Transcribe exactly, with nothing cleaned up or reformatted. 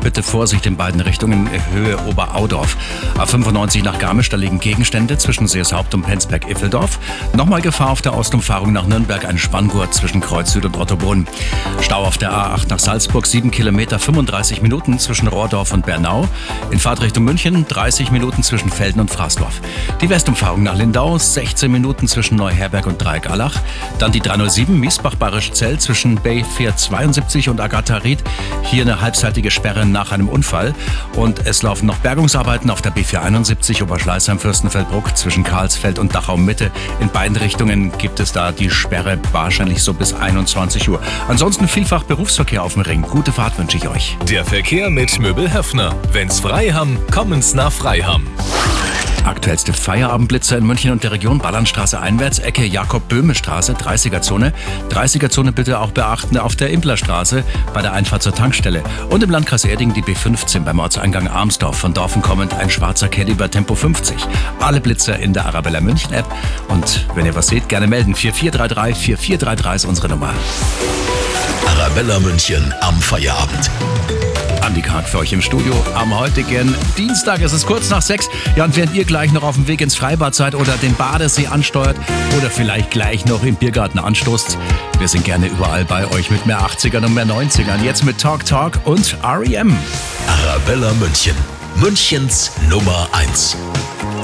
bitte Vorsicht in beiden Richtungen, Höhe Oberaudorf. A fünfundneunzig nach Garmisch, da liegen Gegenstände zwischen Seeshaupt und Penzberg-Iffeldorf. Nochmal Gefahr auf der Ostumfahrung nach Nürnberg, ein Spanngurt zwischen Kreuz Süd und Ottobrunn. Stau auf der A acht nach Salzburg, sieben Kilometer, fünfunddreißig Minuten zwischen Rohrdorf und Bernau. In Fahrtrichtung München, dreißig Minuten zwischen Velden und Fraßdorf. Die Westumfahrung nach Lindau, sechzehn Minuten zwischen Neuherberg und Dreieckallach. Dann die dreihundertsieben Miesbach-Bayerisch Zell zwischen Bay vierhundertzweiundsiebzig und Agatha-Ried. Hier eine halbseitige Sperre nach einem Unfall. Und es laufen noch Bergungsarbeiten auf der B vierhunderteinundsiebzig Oberschleißheim-Fürstenfeldbruck zwischen Karlsfeld und Dachau-Mitte. In beiden Richtungen gibt es da die Sperre wahrscheinlich so bis einundzwanzig Uhr. Ansonsten vielfach Berufsverkehr auf dem Ring. Gute Fahrt wünsche ich euch. Der Verkehr mit Möbel Höffner. Wenn's frei haben, kommen's nach Freiham. Aktuellste Feierabendblitzer in München und der Region. Ballernstraße einwärts, Ecke Jakob-Böhme-Straße, dreißiger-Zone. dreißiger-Zone bitte auch beachten auf der Implerstraße bei der Einfahrt zur Tankstelle. Und im Landkreis Erding die B fünfzehn beim Ortseingang Armsdorf. Von Dorfen kommend ein schwarzer Caddy bei Tempo fünfzig. Alle Blitzer in der Arabella München App. Und wenn ihr was seht, gerne melden. vier vier drei drei vier vier drei drei ist unsere Nummer. Arabella München am Feierabend. Andi Karg für euch im Studio am heutigen Dienstag. Es ist kurz nach sechs. Ja, und während ihr gleich noch auf dem Weg ins Freibad seid oder den Badesee ansteuert oder vielleicht gleich noch im Biergarten anstoßt, wir sind gerne überall bei euch mit mehr achtzigern und mehr neunzigern. Jetzt mit Talk Talk und R E M. Arabella München. Münchens Nummer eins.